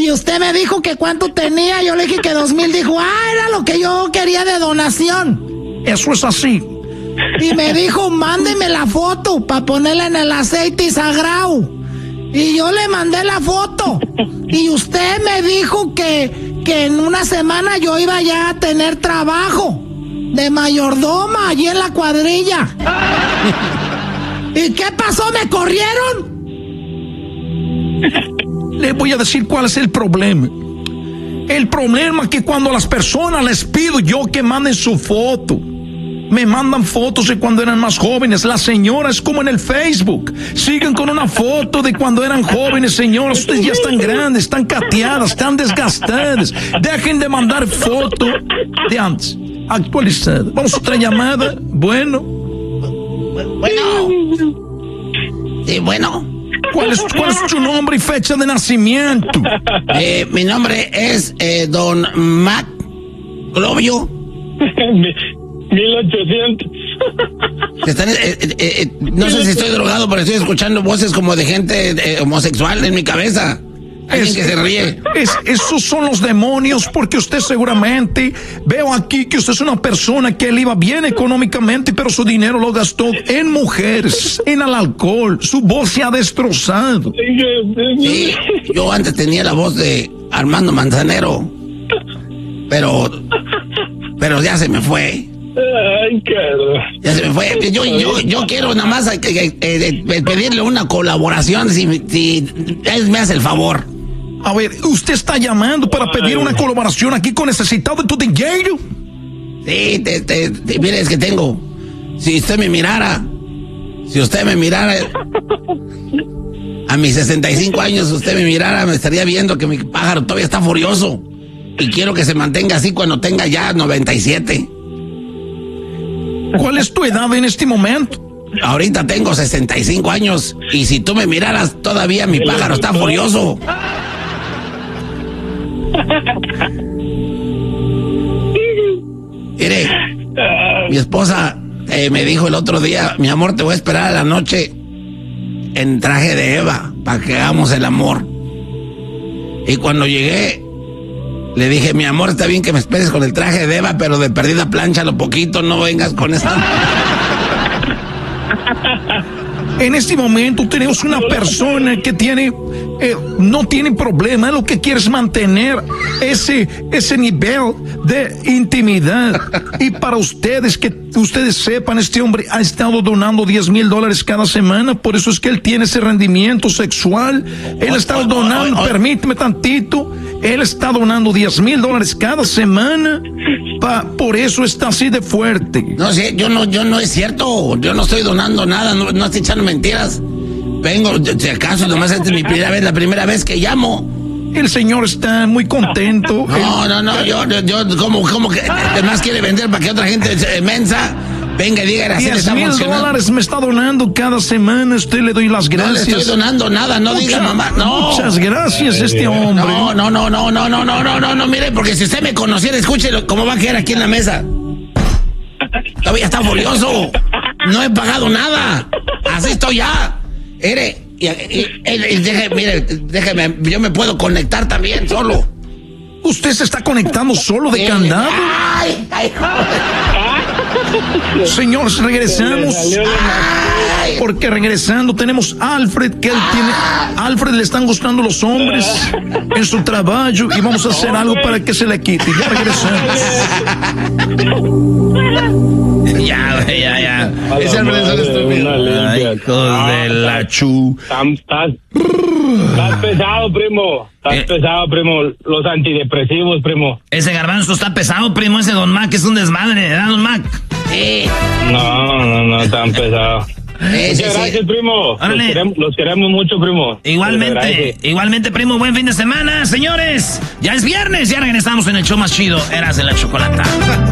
Y usted me dijo que cuánto tenía. Yo le dije que 2,000. Dijo, era lo que yo quería de donación. Eso es así. Y me dijo, mándeme la foto para ponerla en el aceite sagrado. Y yo le mandé la foto. Y usted me dijo que en una semana yo iba ya a tener trabajo de mayordoma allí en la cuadrilla. ¿Y qué pasó? ¿Me corrieron? Le voy a decir cuál es el problema. El problema es que cuando a las personas les pido yo que manden su foto, me mandan fotos de cuando eran más jóvenes. Las señoras, como en el Facebook, siguen con una foto de cuando eran jóvenes. Señoras, ustedes ya están grandes, están cateadas, están desgastadas. Dejen de mandar fotos de antes, actualizadas. Vamos a otra llamada. Bueno. Sí, bueno. ¿Cuál es tu nombre y fecha de nacimiento? Mi nombre es Don Mac Globio. 1800. No sé si estoy drogado, pero estoy escuchando voces como de gente homosexual en mi cabeza. Alguien que se ríe. Esos son los demonios, porque usted seguramente, veo aquí que usted es una persona que le iba bien económicamente, pero su dinero lo gastó en mujeres, en el alcohol. Su voz se ha destrozado. Sí, yo antes tenía la voz de Armando Manzanero, pero ya se me fue. Ay, carajo. Ya se me fue. Yo quiero nada más pedirle una colaboración, si él me hace el favor. A ver, ¿usted está llamando para pedir una colaboración aquí con Necesitado de tu dinero? Sí, mire, es que tengo. Si usted me mirara a mis 65 años, usted me mirara, me estaría viendo que mi pájaro todavía está furioso. Y quiero que se mantenga así cuando tenga ya 97. ¿Cuál es tu edad en este momento? Ahorita tengo 65 años. Y si tú me miraras, todavía mi pájaro está furioso. Mire, mi esposa me dijo el otro día, mi amor, te voy a esperar a la noche en traje de Eva para que hagamos el amor. Y cuando llegué, le dije, mi amor, está bien que me esperes con el traje de Eva, pero de perdida plánchalo poquito, no vengas con esa. En este momento tenemos una persona que no tiene problema, lo que quiere es mantener ese nivel de intimidad. Y para ustedes, que ustedes sepan, este hombre ha estado donando $10,000 cada semana, por eso es que él tiene ese rendimiento sexual. Él está donando, permíteme tantito, él está donando $10,000 cada semana, por eso está así de fuerte. No sé, yo no es cierto, yo no estoy donando nada, no estoy echando mentiras. Vengo, si acaso, nomás esta es la primera vez que llamo. El señor está muy contento. No, yo, como que además quiere vender para que otra gente mensa venga y diga, así le está funcionando. $10,000 me está donando cada semana, usted le doy las gracias. No le estoy donando nada, no diga mamá, no. Muchas gracias, este hombre. No, mire, porque si usted me conociera, escúchelo, cómo va a quedar aquí en la mesa. Todavía está furioso, no he pagado nada, así estoy ya. Mire, déjeme, yo me puedo conectar también solo. ¿Usted se está conectando solo de candado? Ay, señores, regresamos. Porque regresando tenemos a Alfred, que él tiene. A Alfred le están gustando los hombres en su trabajo y vamos a hacer algo para que se le quite. Ya regresamos. Ya. Ese Alfred es estúpido. Ay, hijos de la chu. Estás pesado, primo. Estás pesado, primo. Los antidepresivos, primo. Ese garbanzo está pesado, primo. Ese Don Mac es un desmadre, ¿verdad, Don Mac? Sí. No, tan pesado. Muchas gracias, primo. Los queremos mucho, primo. Igualmente, primo. Buen fin de semana, señores. Ya es viernes, ya regresamos en el show más chido. Eras de la Chocolata.